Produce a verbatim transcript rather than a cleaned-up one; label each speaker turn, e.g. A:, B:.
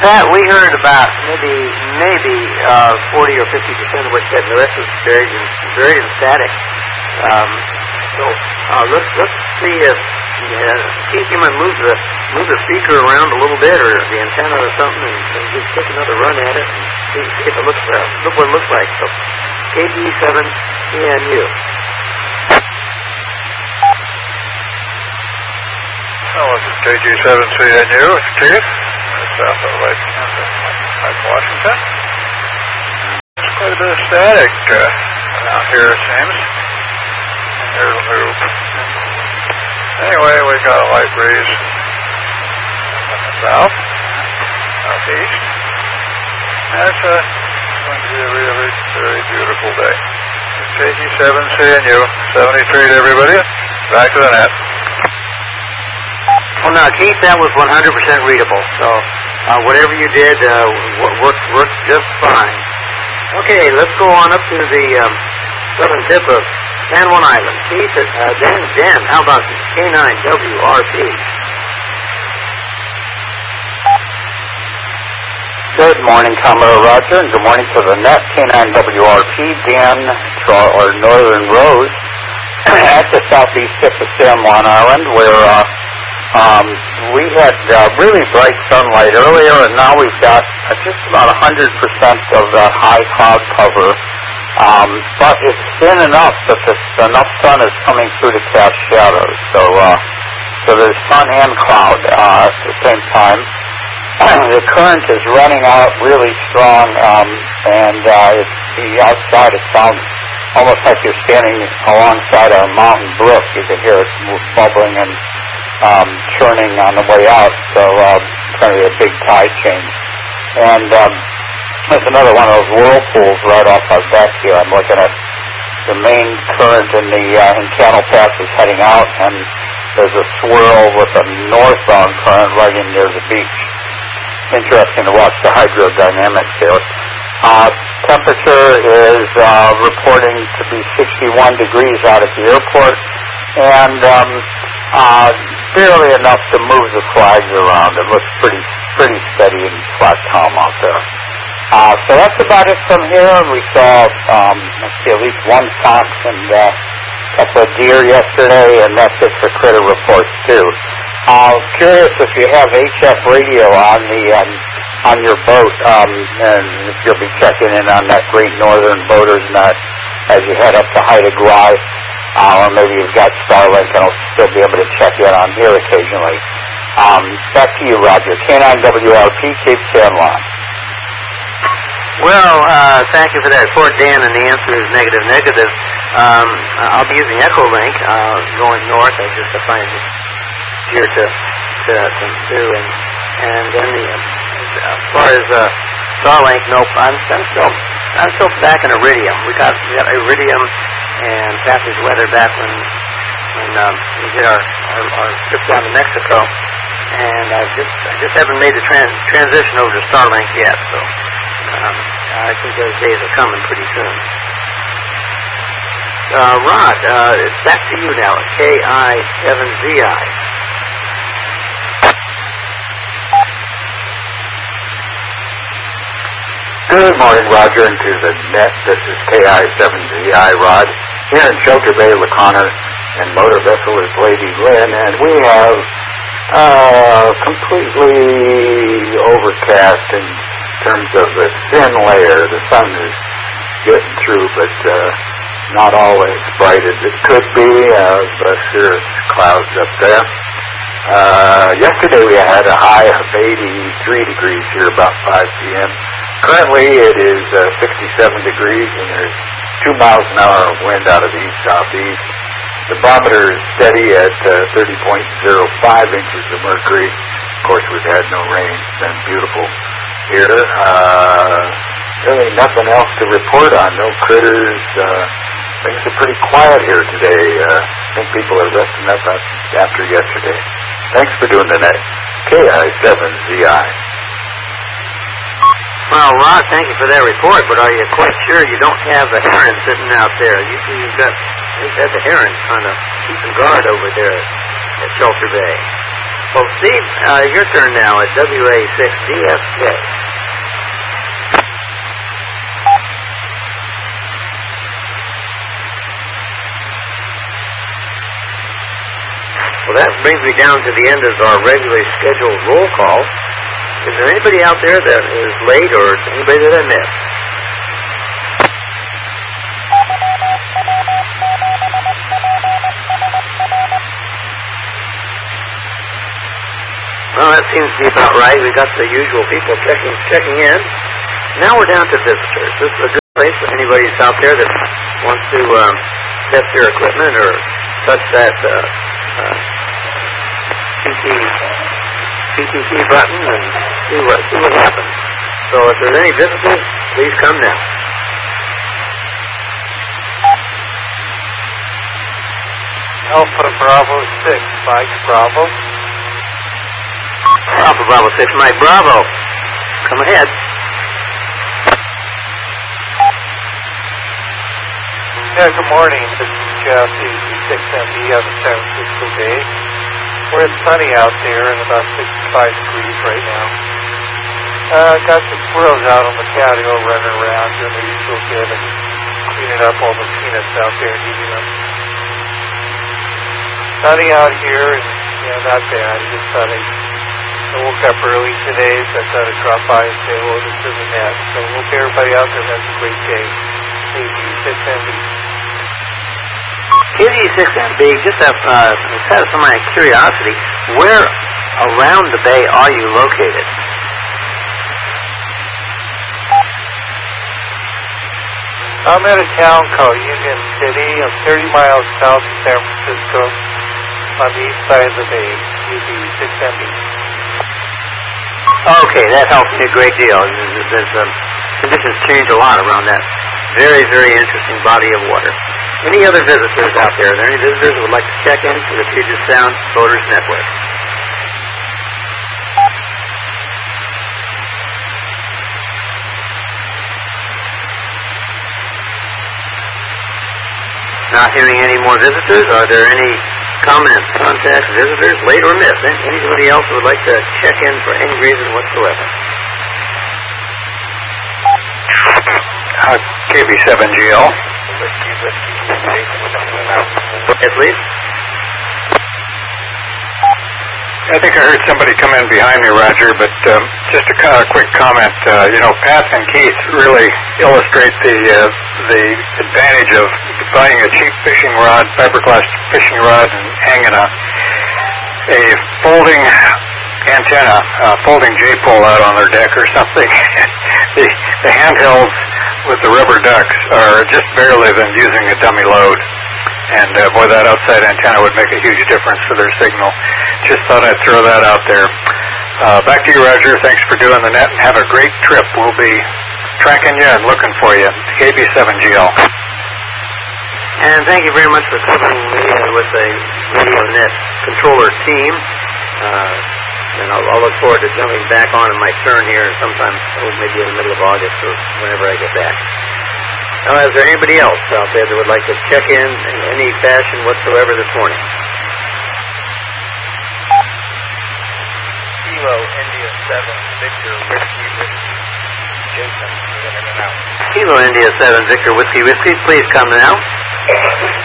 A: Pat, we heard about maybe maybe uh, forty or fifty percent of what you said. The rest was very very emphatic. Um, so uh, let's let's see if uh, see if you might move the move the speaker around a little bit or the antenna or something, and, and just take another run at it and see, see if it looks uh, look what it looks like. So K G seven C N U.
B: Well, this is K G seven C N U. It's Keith. South of Lake, Lake Washington. There's quite a bit of static uh, out here, it seems. And there's a loop. Anyway, we've got a light breeze from the south, southeast. And it's, uh, it's going to be a really very beautiful day. It's K G seven C N U, seventy-three to everybody. Back to the net.
A: Well, now, Keith, that was one hundred percent readable, so uh, whatever you did uh, worked, worked just fine. Okay, let's go on up to the um, southern tip of San Juan Island. Keith, uh, Dan, Dan, how about K nine W R P?
C: Good morning, Commodore Roger, and good morning to the net, K nine W R P, Dan, or Northern Rose, at the southeast tip of San Juan Island, where uh, Um, we had uh, really bright sunlight earlier, and now we've got uh, just about one hundred percent of that high cloud cover. Um, but it's thin enough that the, enough sun is coming through to cast shadows. So, uh, so there's sun and cloud uh, at the same time. The current is running out really strong, um, and uh, it's the outside. It sounds almost like you're standing alongside a mountain brook. You can hear it bubbling and Um, churning on the way out, so uh, it's going to be a big tide change. And um, there's another one of those whirlpools right off our deck here. I'm looking at the main current in the uh, in Cannell Pass is heading out, and there's a swirl with a northbound current right in near the beach. Interesting to watch the hydrodynamics there. Uh, temperature is uh, reporting to be sixty-one degrees out at the airport, and um, uh, barely enough to move the flags around. It looks pretty pretty steady and flat calm out there. Uh, so that's about it from here. We saw, um, let's see, at least one fox and uh, a couple of deer yesterday, and that's it for critter reports too. Uh, curious if you have H F radio on the um, on your boat, um, and if you'll be checking in on that Great Northern Boaters Net as you head up to Haida Gwaii. Uh, or maybe you've got Starlink and I'll still be able to check in on here occasionally. Um, back to you, Roger. K nine W R P, Cape San Juan.
A: Well, uh, thank you for that report, Dan, and the answer is negative, negative. Um, I'll be using Echolink uh, going north. I just find it easier to, to, to do. And, and then the, uh, as far as uh, Starlink, nope, I'm, I'm still I'm still back in Iridium. We got, we got Iridium and passage weather back when when um, we did our, our, our trip down to Mexico, and I just I just haven't made the trans, transition over to Starlink yet. So um, I think those days are coming pretty soon. Uh, Rod, uh, it's back to you now. K I seven Z I.
C: Good morning, Roger, and to the net. This is K I seven Z I, Rod, here in Shelter Bay, LaConner, and motor vessel is Lady Lynn, and we have uh, completely overcast in terms of the thin layer. The sun is getting through, but uh, not always bright as it could be. Uh, but there's clouds up there. Uh, yesterday we had a high of eighty-three degrees here about five p.m. Currently it is uh, sixty-seven degrees, and there's two miles an hour of wind out of the east-southeast. The barometer is steady at uh, thirty point zero five inches of mercury. Of course, we've had no rain. It's been beautiful here. Uh, really nothing else to report on. No critters. Uh, things are pretty quiet here today. Uh, I think people are resting up after yesterday. Thanks for doing the net. K I seven Z I.
A: Well, Rod, thank you for that report, but are you quite sure you don't have the heron sitting out there? Usually you've got, you've got the heron trying to keep some guard over there at Shelter Bay. Well, Steve, uh, your turn now at W A six D F J. Well, that brings me down to the end of our regularly scheduled roll call. Is there anybody out there that is late or anybody that I missed? Well, that seems to be about right. We've got the usual people checking checking in. Now we're down to visitors. This is a good place for anybody that's out there that wants to um, test their equipment or touch that uh, uh, P T T button and see what see what happens. So if there's any visitors, please come now.
B: Alpha Bravo six, Mike Bravo.
A: Alpha Bravo six, Mike Bravo. Come ahead.
B: Yeah, good morning. This is Jeff, A Z six M D out of San Francisco Bay. Where it's sunny out there and about sixty-five degrees right now. Uh, got the squirrels out on the patio running around doing their usual bit and cleaning up all the peanuts out there and eating them. Sunny out here and, yeah, not bad. I just thought I'd I woke up early today, so I thought I'd drop by and say hello to the net. So hope everybody out there has a great day. A Z six M D.
A: K Z six M B, just have, uh, satisfy my curiosity, where around the bay are you located?
B: I'm in a town called Union City. I'm thirty miles south of San Francisco on the east side of the bay, A Z six M D.
A: Okay, that helps me a great deal. There's, um, conditions change a lot around that very, very interesting body of water. Any other visitors out there? Are there any visitors who would like to check in for the Puget Sound Voters Network? Not hearing any more visitors. Are there any comments, contacts, visitors, late or missed? Anybody else who would like to check in for any reason whatsoever?
C: Uh, K B seven G L.
A: Yes, please.
C: I think I heard somebody come in behind me, Roger, but um, just a kind of quick comment. Uh, you know, Pat and Keith really illustrate the uh, the advantage of buying a cheap fishing rod, fiberglass fishing rod, and hanging a a folding antenna, uh, folding J-pole out on their deck or something. the the handhelds with the rubber ducks are just barely than using a dummy load. And uh, boy, that outside antenna would make a huge difference for their signal. Just thought I'd throw that out there. Uh, back to you, Roger. Thanks for doing the net, and have a great trip. We'll be tracking you and looking for you. K B seven G L.
A: And thank you very much for covering me uh, with a Radio Net controller team. Uh, and I'll, I'll look forward to jumping back on in my turn here sometime, oh, maybe in the middle of August or whenever I get back. Now, is there anybody else out there that would like to check in in any fashion whatsoever this morning?
B: Kilo India seven, Victor Whiskey Whiskey. Jason, in and out.
A: Kilo India seven, Victor Whiskey Whiskey, please come now.